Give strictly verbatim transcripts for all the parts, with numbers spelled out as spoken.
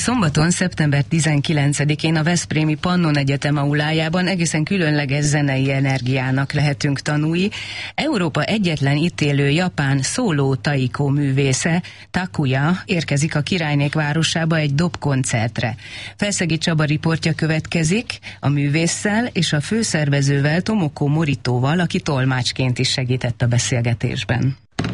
Szombaton, szeptember tizenkilencedikén a Veszprémi Pannon Egyetem aulájában egészen különleges zenei energiának lehetünk tanúi. Európa egyetlen itt élő japán szóló taiko művésze, Takuya érkezik a királynék városába egy dobkoncertre. Felszegi Csaba riportja következik a művésszel és a főszervezővel, Tomoko Moritóval, aki tolmácsként is segített a beszélgetésben.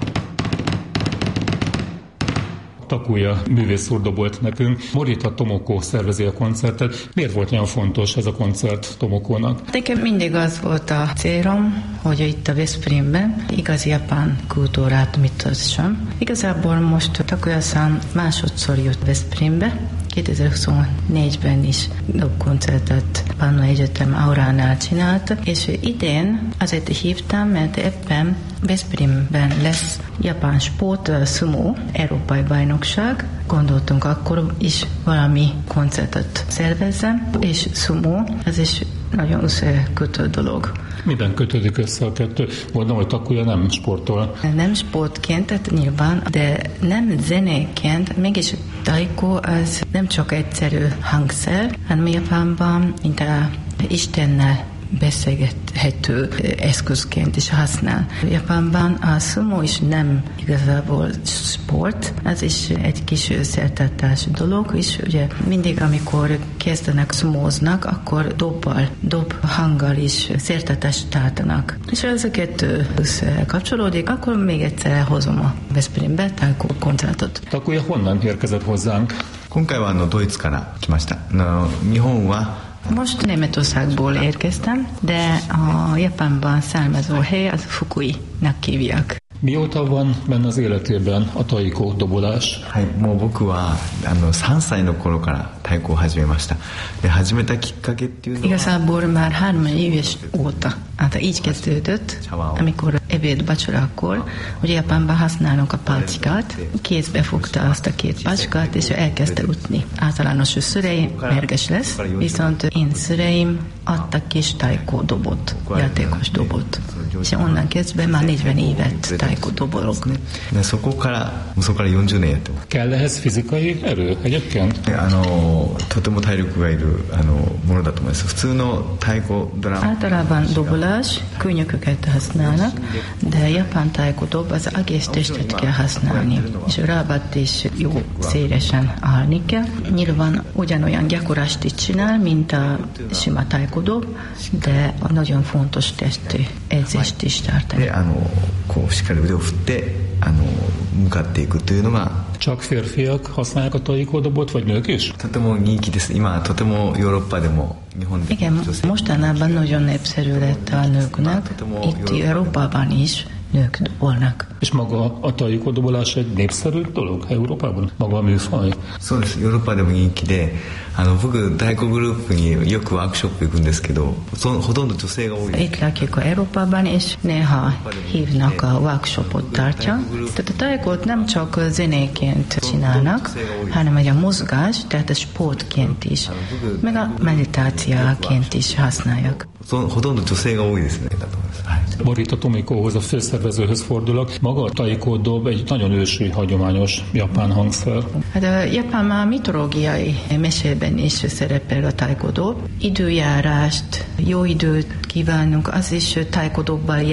Takuya művész úr dobolt nekünk. Morita Tomoko szervezi a koncertet. Miért volt olyan fontos ez a koncert Tomokónak? Nekem mindig az volt a célom, hogy itt a Veszprémben igazi japán kultúrát mutassam. Igazából most Takuya-san másodszor jött Veszprémbe. kétezer-huszonnégyben is dobkoncertet Pannon Egyetem auránál csinált, és idén azért hívtam, mert ebben Veszprémben lesz japán sport, sumo, európai bajnokság. Gondoltunk akkor is valami koncertet szervezzem, és sumo, ez is nagyon összekötő dolog. Miben kötődik össze a kettő? Mondom, hogy Takuya nem sportol. Nem sportként, tehát nyilván, de nem zenéként, mégis taiko az nem csak egyszerű hangszer, hanem Japánban, mint a Istennel beszélgethető eszközként is használ. Japánban a sumo is nem igazából sport, ez is egy kis szertartási dolog, és ugye mindig, amikor kezdenek szumóznak, akkor dobbal, dob hanggal is szertartást tartanak. És ez a kettő összekapcsolódik, akkor még egyszer hozom a Veszprémbe taiko koncertot. Takuya honnan érkezett hozzánk? 今回はあのドイツから来ました。あの日本は Most Németországból érkeztem, de a Japánban származó hely az Fukui-nak hívják. Mióta van benne az életében a taiko dobolás? はい、もう僕はあのさんさいの頃から太鼓を始めました。で始めたきっかけっていうのは Igazából már három éves óta, hát így kezdődött, amikor ebéd vacsorakor, hogy Japánban használunk a pálcikát, kézbe fogta azt a két pácsikát, és elkezdte ütni. Általános szüleim mérges lesz, viszont én szüleim adtak kis taiko dobot, játékos dobot. És onnan kezdve már negyven évet taiko dobolok. でそこからそこからよんじゅうねんやってます。 Kell ehhez fizikai erő egyébként? あのとても体力がいるあのものだと思います。普通の太鼓ドラム Általában dobolás, könnyököket használnak, de japán taiko dob az egész testet kell használni, és rábat is jó szélesen állni kell. Nyilván ugyanolyan gyakorlást is csinál, mint a sima taiko dob, de nagyon fontos testi edzést is tartani. であのこうしっかり腕を振ってあの向かっていくというのが Csak férfiak használják a taiko dobot, vagy nők is? とても人気です。今とてもヨーロッパでも日本でも Igen, mostanában nagyon népszerű lett a nőknek, itt Európában is nők dobolnak. És maga a taiko dobolás egy népszerű dolog Európában? Maga a műfaj? そうです。ヨーロッパでも人気で、あの僕太鼓グループによくワークショップ行くんですけど、そほとんど女性が多い。 Itt lakjuk Európában, és néha hívnak a workshopot tartja. Tehát a taikót nem csak zenéként csinálnak, hanem a mozgás, tehát a sportként is, meg a meditációként is használják. ほとんど女性が多いですね。 Morita Tomikóhoz, a főszervezőhöz fordulok. Maga a taiko dob egy nagyon ősi, hagyományos japán hangszer. Hát a japán már mitológiai mesében is szerepel a taiko dob. Időjárást, jó időt kívánunk, az is taiko dobbal